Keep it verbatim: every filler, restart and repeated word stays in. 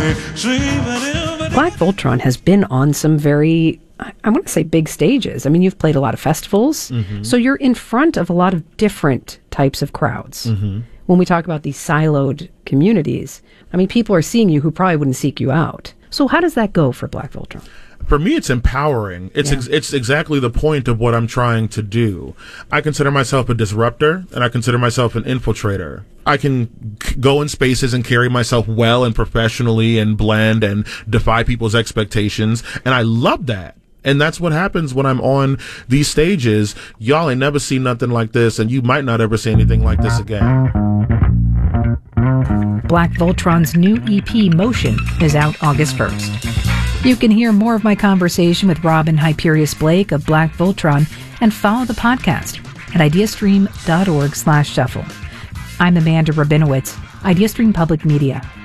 Black Voltron has been on some very, I want to say, big stages. I mean, you've played a lot of festivals, mm-hmm. so you're in front of a lot of different types of crowds. Mm-hmm. When we talk about these siloed communities, I mean, people are seeing you who probably wouldn't seek you out. So how does that go for Black Voltron? For me, it's empowering. It's yeah. ex- it's exactly the point of what I'm trying to do. I consider myself a disruptor, and I consider myself an infiltrator. I can c- go in spaces and carry myself well and professionally and blend and defy people's expectations, and I love that. And that's what happens when I'm on these stages. Y'all ain't never seen nothing like this, and you might not ever see anything like this again. Black Voltron's new E P, Motion, is out August first. You can hear more of my conversation with Robin Hyperius Blake of Black Voltron and follow the podcast at ideastream.org slash shuffle. I'm Amanda Rabinowitz, IdeaStream Public Media.